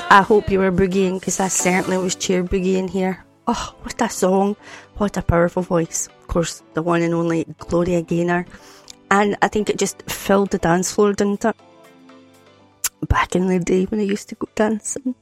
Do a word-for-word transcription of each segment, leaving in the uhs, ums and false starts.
I hope you were boogieing, because I certainly was chair boogieing here. Oh, what a song. What a powerful voice. Of course, the one and only Gloria Gaynor. And I think it just filled the dance floor, didn't it? Back in the day when I used to go dancing.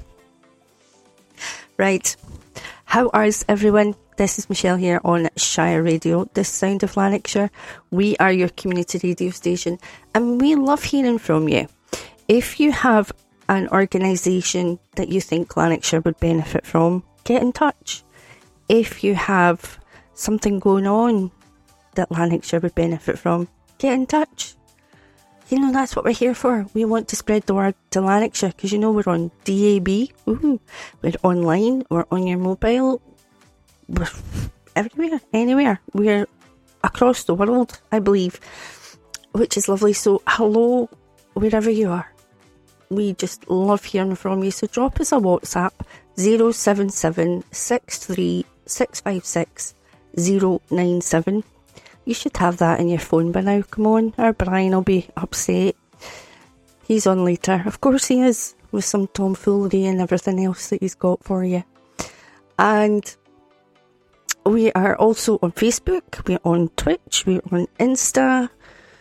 Right. How is everyone? This is Michelle here on Shire Radio, the sound of Lanarkshire. We are your community radio station, and we love hearing from you. If you have an organisation that you think Lanarkshire would benefit from, get in touch. If you have something going on that Lanarkshire would benefit from, get in touch. You know, that's what we're here for. We want to spread the word to Lanarkshire, because you know we're on D A B, woohoo. We're online, we're on your mobile, we're everywhere, anywhere. We're across the world, I believe, which is lovely. So hello, wherever you are. We just love hearing from you. So drop us a WhatsApp, zero seven seven six three six five six zero nine seven. You should have that in your phone by now. Come on, our Brian will be upset. He's on later. Of course he is, with some tomfoolery and everything else that he's got for you. And we are also on Facebook, we're on Twitch, we're on Insta.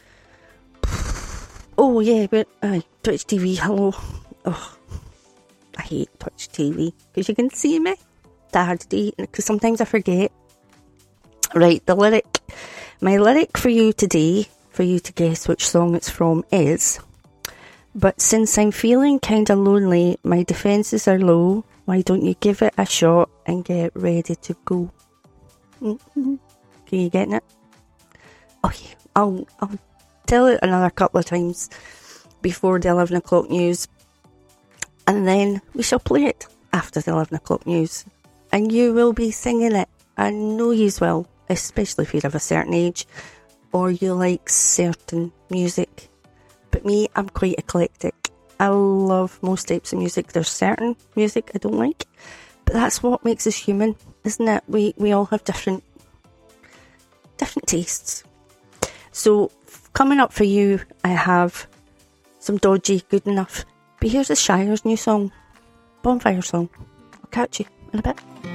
Oh yeah, but uh, Twitch T V, hello. Oh, I hate Twitch T V, because you can see me. That's because sometimes I forget. Right, the lyric. My lyric for you today, for you to guess which song it's from, is: but since I'm feeling kinda lonely, my defences are low, why don't you give it a shot and get ready to go? Mm-hmm. Can you get it? Oh yeah, I'll, I'll tell it another couple of times before the eleven o'clock news, and then we shall play it after the eleven o'clock news, and you will be singing it. I know you will, especially if you're of a certain age or you like certain music. But me, I'm quite eclectic. I love most types of music. There's certain music I don't like, but that's what makes us human, isn't it? We we all have different different tastes. So coming up for you, I have some dodgy good enough. But here's the Shire's new song, Bonfire Song. I'll catch you in a bit.